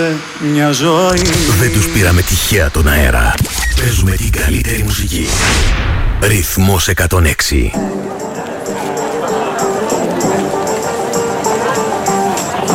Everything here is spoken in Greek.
μια ζωή. Δεν τους πήραμε τυχαία τον αέρα. Παίζουμε την καλύτερη μουσική. Ρυθμός 106.